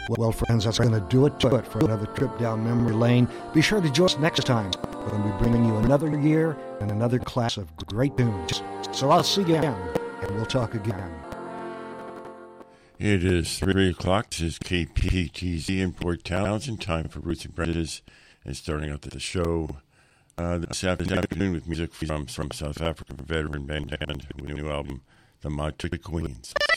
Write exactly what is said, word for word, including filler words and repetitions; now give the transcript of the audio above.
Well, friends, that's going to do it to it for another trip down memory lane. Be sure to join us next time when we bring you another year and another class of great tunes. So I'll see you again, and we'll talk again. It is three o'clock. This is K P T Z in Port Townsend. Time for Roots and Branches. And starting out the show uh, this afternoon with music from, from South African veteran band with a new album, the Motley Queens.